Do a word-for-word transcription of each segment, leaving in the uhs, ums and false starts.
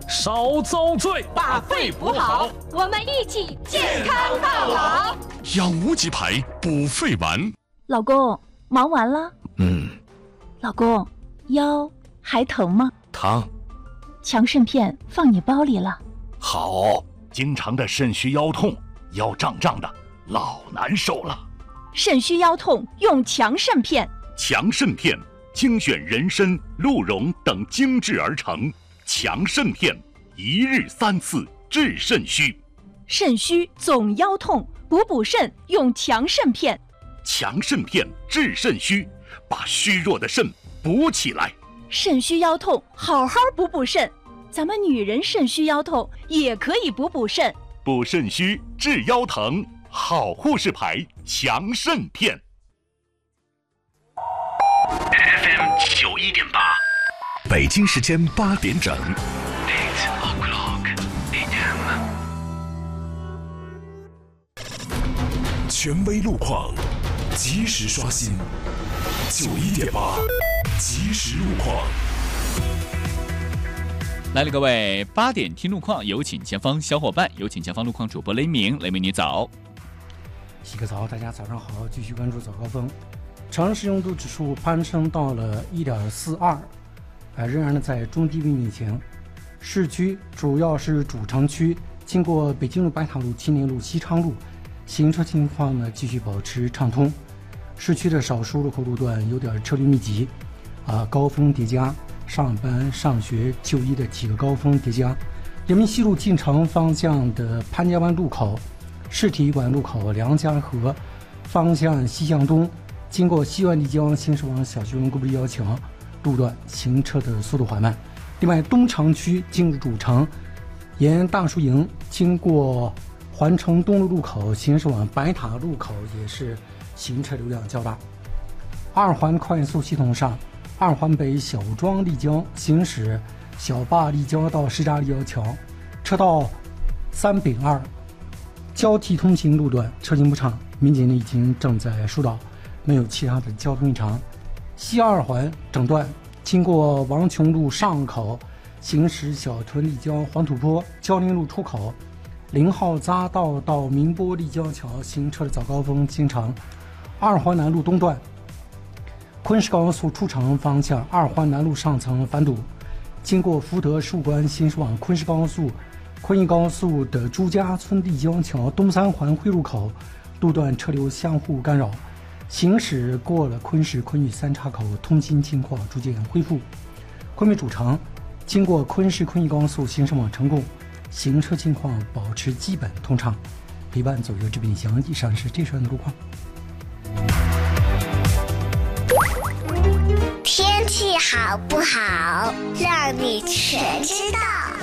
少遭罪， 把肺补好，我们一起健康到老。 养无极牌补肺丸。 老公，忙完了？ 嗯。 老公，腰还疼吗？ 疼。 强肾片放你包里了。 好，经常的肾虚腰痛，腰胀胀的，老难受了。 肾虚腰痛用强肾片。 强肾片精选人参、鹿茸等精制而成，强肾片一日三次治肾虚。 肾虚总腰痛，补补肾用强肾片。 强肾片治肾虚，把虚弱的肾补起来。 肾虚腰痛，好好补补肾。咱们女人肾虚腰痛也可以补补肾。 补肾虚治腰疼，好护士牌强肾片。 F M 九一点八， 北京时间八点整。 Eight o'clock A M。 权威路况，及时刷新。九一点八，及时路况。 来了，各位，八点听路况，有请前方小伙伴，有请前方路况主播雷鸣，雷鸣你早。 洗个澡，大家早上好，继续关注早高峰。城市用度指数攀升到了 一点四二， 呃，仍然在中低温运行。市区主要是主城区，经过北京路、白塔路、青年路、西昌路，行车情况呢继续保持畅通。市区的少数路口路段有点车流密集，啊，高峰叠加，上班、上学、就医的几个高峰叠加。人民西路进城方向的潘家湾路口、市体育馆路口、梁家河方向西向东，经过西万丽江行驶往小学龙沟立交桥路段行车的速度缓慢。另外，东城区进入主城，沿大树营经过环城东路路口行驶往白塔路口也是行车流量较大。二环快速系统上，二环北小庄立交行驶小坝立交到什刹立交桥，车道三丙二交替通行路段车行不畅，民警呢已经正在疏导，没有其他的交通异常。西二环整段经过王琼路上口行驶小屯立交黄土坡交林路出口零号匝道到明波立交桥行车的早高峰经常。二环南路东段昆石高速出城方向二环南路上层反堵，经过福德树关行驶往昆石高速昆义高速的朱家村立交桥东三环汇入口路段车流相互干扰，行驶过了昆石昆玉三岔口，通行情况逐渐恢复。昆明主城经过昆石昆义高速行驶往成贡，行车情况保持基本通畅。陪伴左右这边详，以上是这时段的路况。 天气好不好，让你全知道。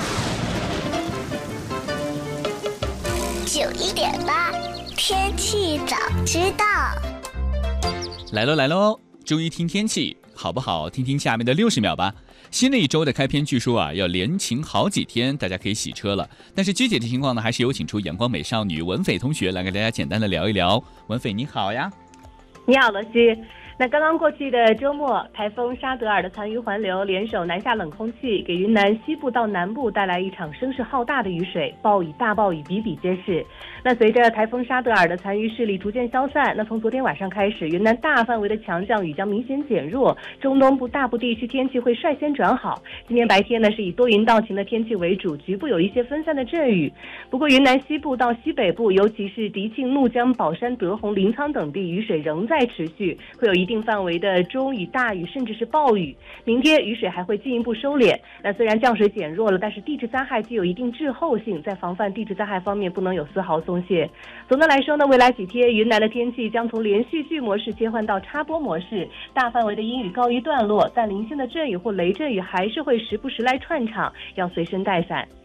九一点八，天气早知道。 来喽来喽，周一听天气好不好？听听下面的六十秒吧。新的一周的开篇据说啊要连晴好几天，大家可以洗车了。但是具体的情况呢，还是有请出阳光美少女文斐同学来给大家简单的聊一聊。文斐你好呀。 你好，罗西。那刚刚过去的周末，台风沙德尔的残余环流联手南下冷空气，给云南西部到南部带来一场声势浩大的雨水，暴雨大暴雨比比皆是。那随着台风沙德尔的残余势力逐渐消散，那从昨天晚上开始，云南大范围的强降雨将明显减弱，中东部大部地区天气会率先转好。今天白天呢是以多云到晴的天气为主，局部有一些分散的阵雨。不过云南西部到西北部，尤其是迪庆、怒江、保山、德宏、临沧等地，雨水仍在持续，会有一定范围的中雨、大雨，甚至是暴雨。明天雨水还会进一步收敛。那虽然降水减弱了，但是地质灾害具有一定滞后性，在防范地质灾害方面不能有丝毫松懈。总的来说呢，未来几天云南的天气将从连续剧模式切换到插播模式，大范围的阴雨告一段落，但零星的阵雨或雷阵雨还是会时不时来串场，要随身带伞。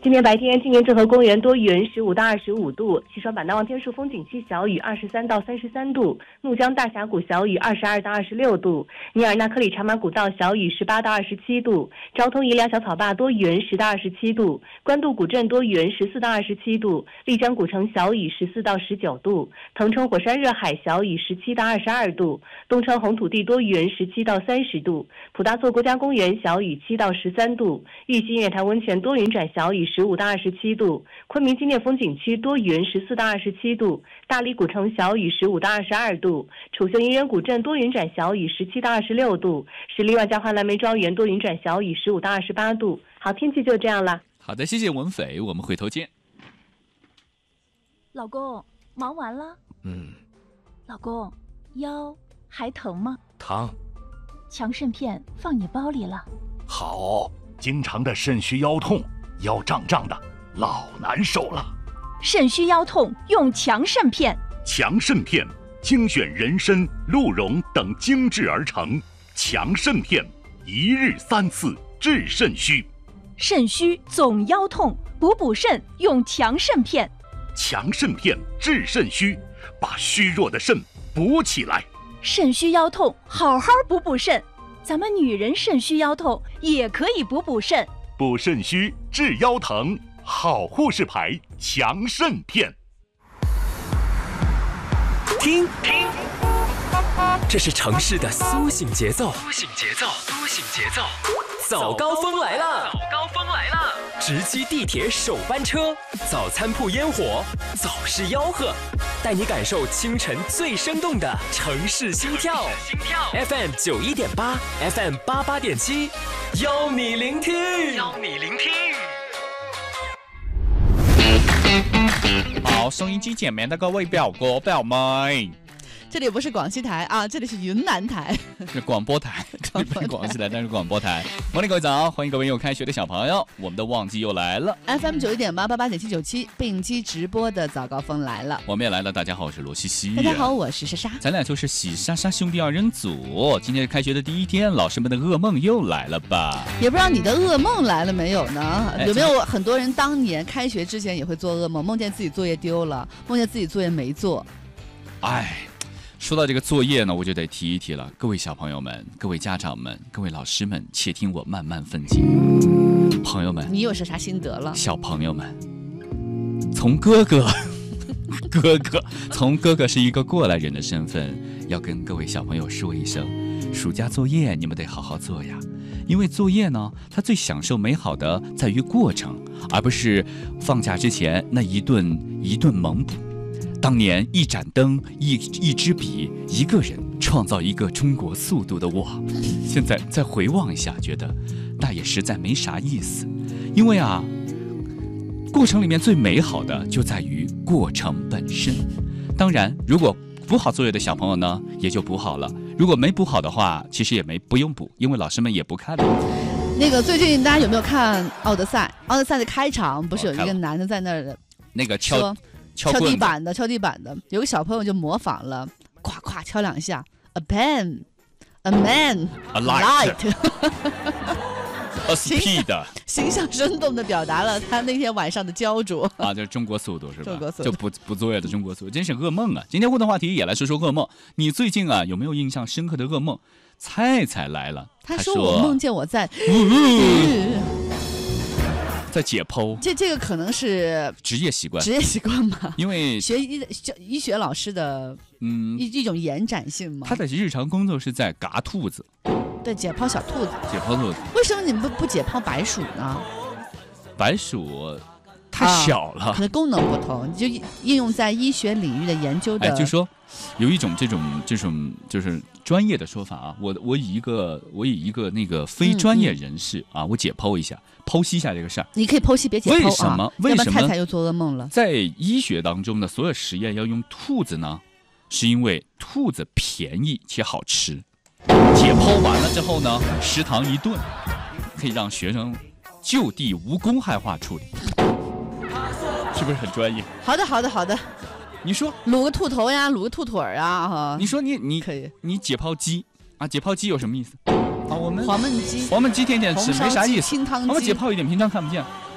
今天白天，今年郑和公园多云，十五到二十五度；西双版纳望天树风景区小雨，二十三到三十三度；怒江大峡谷小雨，二十二到二十六度；尼尔纳克里茶马古道小雨，十八到二十七度；昭通宜良小草坝多云，十到二十七度；官渡古镇多云，十四到二十七度；丽江古城小雨，十四到十九度；腾冲火山热海小雨，十七到二十二度；东川红土地多云，十七到三十度；普达措国家公园小雨，七到十三度；玉溪月潭温泉多云转小雨，十五到二十七度；昆明纪念风景区多云，十四到二十七度；大理古城小雨，十五到二十二度；楚雄渔人古镇多云转小雨，十七到二十六度；十里万家花蓝莓庄园多云转小雨，十五到二十八度。好，天气就这样了。 好的，谢谢文斐，我们回头见。 老公，忙完了？ 嗯。 老公，腰还疼吗？ 疼。 强肾片放你包里了。 好，经常的肾虚腰痛，腰胀胀的，老难受了。 肾虚腰痛用强肾片。 强肾片精选人参、鹿茸等精制而成，强肾片一日三次治肾虚。 肾虚总腰痛，补补肾用强肾片。 强肾片治肾虚，把虚弱的肾补起来。 肾虚腰痛，好好补补肾。咱们女人肾虚腰痛也可以补补肾。 补肾虚治腰疼，好护士牌强肾片。 听听，这是城市的苏醒节奏。 苏醒节奏，苏醒节奏。 早高峰来了， 早高峰来了！ 直击地铁首班车，早餐铺烟火，早市吆喝，带你感受清晨最生动的城市心跳。 心跳 F M 九一点八 ，F M 八八点七，邀你聆听， 邀你聆听。 好，收音机前面的各位表哥表妹。 这里不是广西台啊，这里是云南台， 是广播台，这里不是广西台，但是广播台。morning，各位早，欢迎各位又开学的小朋友，我们的旺季又来了。 F M 九一点八八八点七九七并机直播的早高峰来了， 我们也来了。大家好，我是罗西西。 大家好，我是莎莎。 咱俩就是喜莎莎兄弟二人组。今天是开学的第一天，老师们的噩梦又来了吧？ 也不知道你的噩梦来了没有呢？有没有很多人当年开学之前也会做噩梦，梦见自己作业丢了，梦见自己作业没做？ 哎。说到这个作业呢，我就得提一提了。各位小朋友们，各位家长们，各位老师们，且听我慢慢分解。朋友们， 你有是啥心得了？ 小朋友们，从哥哥，哥哥，从哥哥是一个过来人的身份，要跟各位小朋友说一声，暑假作业你们得好好做呀。因为作业呢，它最享受美好的在于过程，而不是放假之前那一顿一顿猛补。当年一盏灯，一一支笔，一个人创造一个中国速度的我，现在再回望一下，觉得那也实在没啥意思。因为啊，过程里面最美好的就在于过程本身。当然，如果补好作业的小朋友呢，也就补好了；如果没补好的话，其实也没不用补，因为老师们也不看的。 那个最近大家有没有看《奥德赛》？《奥德赛》的开场不是有一个男的在那儿那个敲。 敲地板的，敲地板的，有个小朋友就模仿了，咵咵敲两下 ，a pen, a man, a light, a speed， 形象生动地表达了他那天晚上的焦灼啊，就是中国速度是吧？ 中国速度， 就不不作业的中国速度，真是噩梦啊！今天互动话题也来说说噩梦，你最近啊有没有印象深刻的噩梦？菜菜来了， 他说我梦见我在。 在解剖， 这这个可能是职业习惯， 职业习惯吧？ 因为学医的医学老师的，嗯，一一种延展性嘛。 他的日常工作是在嘎兔子， 对，解剖小兔子， 解剖兔子。 为什么你们不不解剖白鼠呢？ 白鼠太小了， 啊、可能功能不同，就应用在医学领域的研究的。 哎，就说有一种这种这种就是专业的说法啊，我我以一个我以一个那个非专业人士、嗯嗯、啊，我解剖一下。剖析一下这个事儿， 你可以剖析，别解剖啊！ 为什么？为什么太太又做噩梦了？ 在医学当中的所有实验要用兔子呢？是因为兔子便宜且好吃。解剖完了之后呢，食堂一顿，可以让学生就地无公害化处理，是不是很专业？ 好的，好的，好的。 你说卤个兔头呀，卤个兔腿啊，哈。 你说你你可以， 你解剖鸡啊？解剖鸡有什么意思？啊，我们黄焖鸡， 黄焖鸡天天吃没啥意思。 清汤鸡， 我们解剖一点，平常看不见。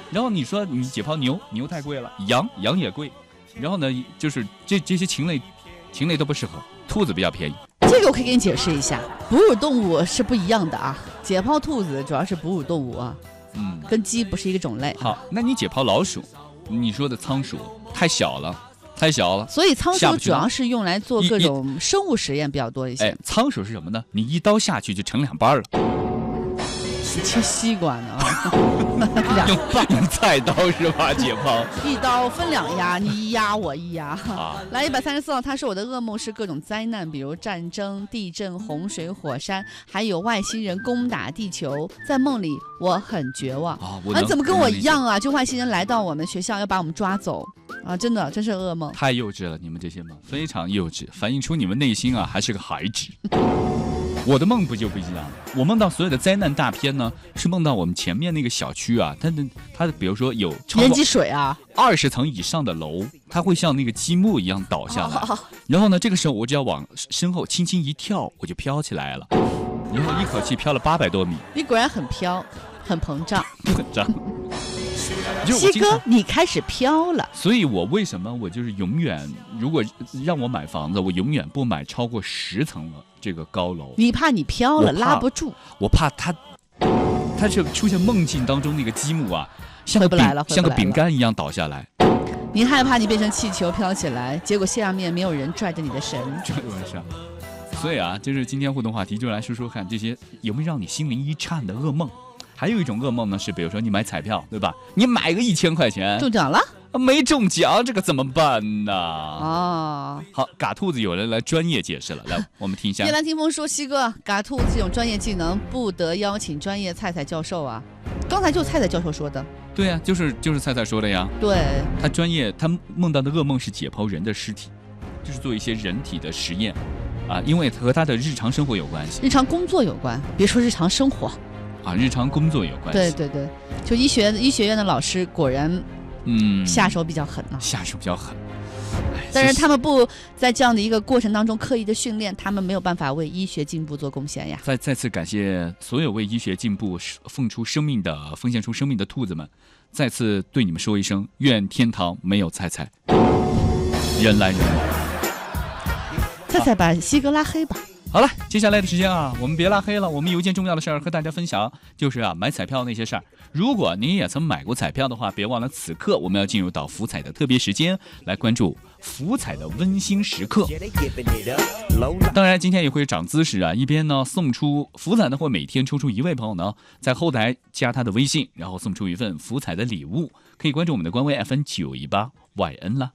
然后你说你解剖牛，牛太贵了，羊羊也贵，然后呢，就是这这些禽类，禽类都不适合，兔子比较便宜。 这个我可以给你解释一下，哺乳动物是不一样的啊。解剖兔子主要是哺乳动物啊， 嗯， 跟鸡不是一个种类。 好，那你解剖老鼠，你说的仓鼠太小了，太小了。 所以仓鼠主要是用来做各种生物实验比较多一些。 哎，仓鼠是什么呢？你一刀下去就成两半了。 切西瓜呢啊，两半用菜刀是吧？解剖一刀分两压，你一压我一压。 啊、 来一百三十四号，他说我的噩梦是各种灾难，比如战争、地震、洪水、火山，还有外星人攻打地球。在梦里我很绝望啊！我怎么跟我一样啊？就外星人来到我们学校要把我们抓走啊！真的，真是噩梦。 太幼稚了，你们这些梦非常幼稚，反映出你们内心啊还是个孩子。我的梦不就不一样了？我梦到所有的灾难大片呢，是梦到我们前面那个小区啊，它的它的，比如说有淹积水啊， 二十层以上的楼，它会像那个积木一样倒下来。哦、然后呢，这个时候我只要往身后轻轻一跳，我就飘起来了，然后一口气飘了八百多米。 你果然很飘，很膨胀， 膨胀。 西哥，你开始飘了。 所以我为什么我就是永远，如果让我买房子，我永远不买超过十层的这个高楼。 你怕你飘了拉不住？ 我怕它，它是出现梦境当中那个积木啊，像个饼像个饼干一样倒下来。 你害怕你变成气球飘起来，结果下面没有人拽着你的绳。 这个是啊。所以啊，就是今天互动话题，就来说说看这些有没有让你心灵一颤的噩梦。还有一种噩梦呢，是比如说你买彩票，对吧？你买个一千块钱， 中奖了， 没中奖，这个怎么办呢？ 哦， 好，嘎兔子有人来专业解释了，来，我们听一下。 叶兰听风说，西哥，嘎兔子这种专业技能不得邀请专业菜菜教授啊。刚才就菜菜教授说的。 对呀、啊，就是就是菜菜说的呀。 对， 他专业，他梦到的噩梦是解剖人的尸体，就是做一些人体的实验，啊，因为和他的日常生活有关系， 日常工作有关，别说日常生活。 啊，日常工作有关系。 对对对，就医学医学院的老师果然， 嗯， 下手比较狠啊， 下手比较狠。 但是他们不在这样的一个过程当中刻意的训练，他们没有办法为医学进步做贡献呀。 再再次感谢所有为医学进步奉出生命的、奉献出生命的兔子们，再次对你们说一声：愿天堂没有菜菜，人来人往。 菜菜把西哥拉黑吧。 好了，接下来的时间啊，我们别拉黑了。我们有一件重要的事儿和大家分享，就是啊，买彩票那些事儿。如果您也曾买过彩票的话，别忘了此刻我们要进入到福彩的特别时间，来关注福彩的温馨时刻。当然，今天也会长姿势啊，一边呢送出福彩呢，会每天抽出一位朋友呢，在后台加他的微信，然后送出一份福彩的礼物。可以关注我们的官微 F M 九一八 Y N 啦。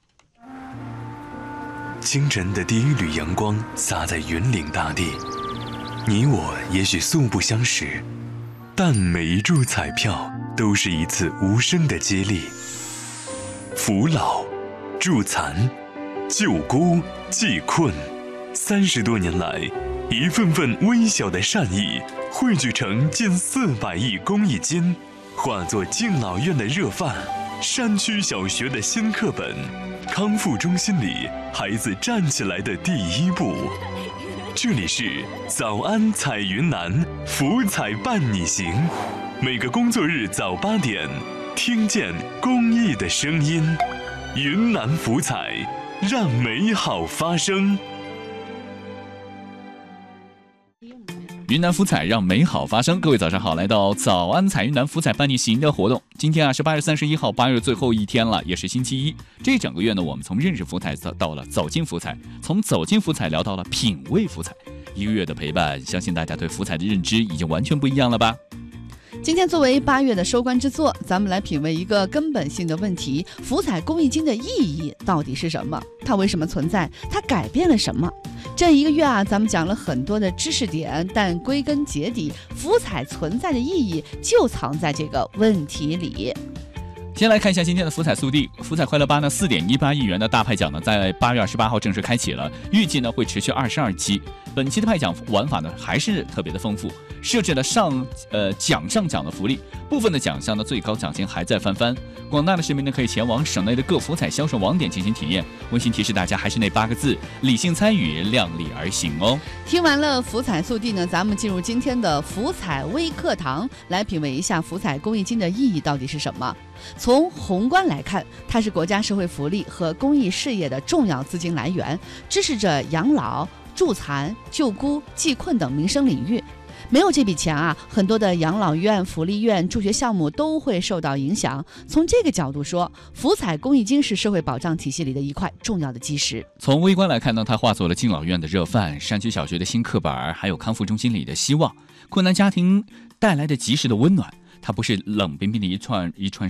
清晨的第一缕阳光洒在云岭大地，你我也许素不相识，但每一注彩票都是一次无声的接力。扶老、助残、救孤、济困，三十多年来，一份份微小的善意汇聚成近四百亿公益金，化作敬老院的热饭，山区小学的新课本，康复中心里孩子站起来的第一步。这里是早安彩云南福彩伴你行，每个工作日早八点，听见公益的声音，云南福彩，让美好发生。 云南福彩让美好发生，各位早上好，来到早安彩云南福彩伴你行的活动。今天啊是八月三十一号，八月最后一天了，也是星期一。这整个月呢，我们从认识福彩到了走进福彩，从走进福彩聊到了品味福彩。一个月的陪伴，相信大家对福彩的认知已经完全不一样了吧？ 今天作为八月的收官之作，咱们来品味一个根本性的问题：福彩公益金的意义到底是什么？它为什么存在？它改变了什么？这一个月啊，咱们讲了很多的知识点，但归根结底，福彩存在的意义就藏在这个问题里。 先来看一下今天的福彩速递。福彩快乐吧呢，四点一八亿元的大派奖呢，在八月二十八号正式开启了，预计呢会持续二十二期。 本期的派奖玩法呢还是特别的丰富，设置了上呃奖上奖的福利，部分的奖项的最高奖金还在翻番。广大的市民呢可以前往省内的各福彩销售网点进行体验。温馨提示大家，还是那八个字：理性参与，量力而行哦。 听完了福彩速递呢，咱们进入今天的福彩微课堂，来品味一下福彩公益金的意义到底是什么。从宏观来看，它是国家社会福利和公益事业的重要资金来源，支持着养老、助残、救孤、济困等民生领域。没有这笔钱啊，很多的养老院、福利院、助学项目都会受到影响。从这个角度说，福彩公益金是社会保障体系里的一块重要的基石。 从微观来看呢，它化作了敬老院的热饭、山区小学的新课本，还有康复中心里的希望，困难家庭带来的及时的温暖。它不是冷冰冰的一串一串